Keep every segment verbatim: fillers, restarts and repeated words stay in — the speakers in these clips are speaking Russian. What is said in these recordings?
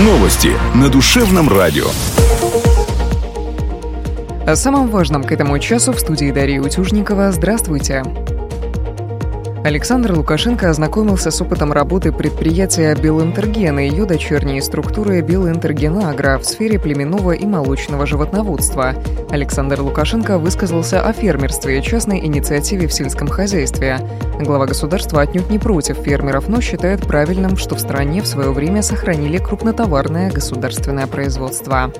Новости на душевном радио. О самом важном к этому часу в студии Дарья Утюжникова. Здравствуйте. Александр Лукашенко ознакомился с опытом работы предприятия «Белинтерген» и ее дочерней структуры «Белинтергенагро» в сфере племенного и молочного животноводства. Александр Лукашенко высказался о фермерстве и частной инициативе в сельском хозяйстве. Глава государства отнюдь не против фермеров, но считает правильным, что в стране в свое время сохранили крупнотоварное государственное производство.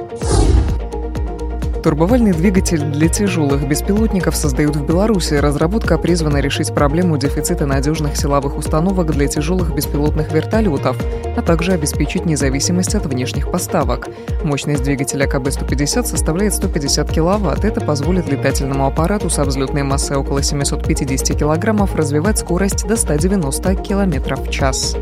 Турбовальный двигатель для тяжелых беспилотников создают в Беларуси. Разработка призвана решить проблему дефицита надежных силовых установок для тяжелых беспилотных вертолетов, а также обеспечить независимость от внешних поставок. Мощность двигателя ка бэ сто пятьдесят составляет сто пятьдесят киловатт. Это позволит летательному аппарату со взлетной массой около семьсот пятьдесят килограммов развивать скорость до ста девяноста километров в час.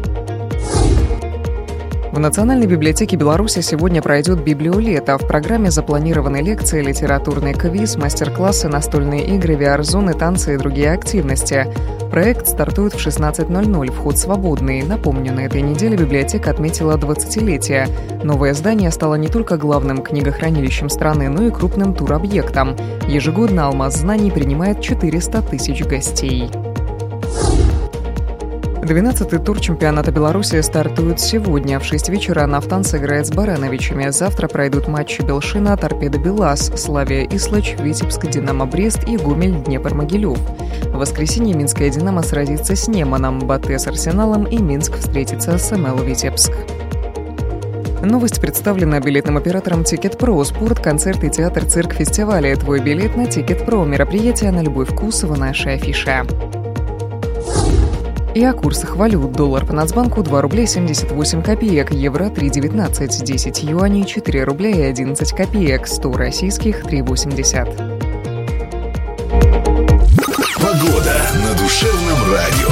В Национальной библиотеке Беларуси сегодня пройдет «Библиолето». В программе запланированы лекции, литературный квиз, мастер-классы, настольные игры, ви ар-зоны, танцы и другие активности. Проект стартует в шестнадцать ноль ноль, вход свободный. Напомню, на этой неделе библиотека отметила двадцатилетие. Новое здание стало не только главным книгохранилищем страны, но и крупным туробъектом. Ежегодно «Алмаз знаний» принимает четыреста тысяч гостей. двенадцатый тур чемпионата Беларуси стартует сегодня. В шесть вечера «Нафтан» сыграет с Барановичами. Завтра пройдут матчи Белшина, Торпедо Белас, Славия Ислач, Витебск, Динамо Брест и Гомель Днепр Могилев. В воскресенье Минская Динамо сразится с Неманом, Батэ с Арсеналом и Минск встретится с эм эл Витебск. Новость представлена билетным оператором «Тикет.Про». Спорт, концерт и театр, цирк, фестивали. Твой билет на «Тикет.Про». Мероприятие на любой вкус в нашей афише. И о курсах валют. Доллар по Нацбанку два рубля семьдесят восемь копеек, евро три девятнадцать, десять юаней четыре рубля и одиннадцать копеек, сто российских три восемьдесят. Погода на душевном радио.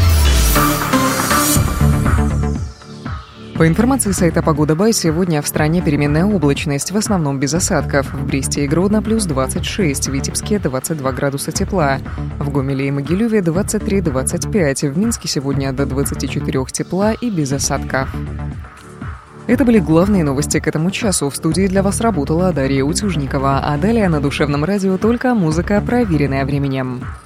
По информации сайта «Погода Бай», сегодня в стране переменная облачность, в основном без осадков. В Бресте и Гродно плюс двадцать шесть, в Витебске двадцать два градуса тепла, в Гомеле и Могилеве двадцать три - двадцать пять, в Минске сегодня до двадцати четырёх тепла и без осадков. Это были главные новости к этому часу. В студии для вас работала Дарья Утюжникова, а далее на душевном радио только музыка, проверенная временем.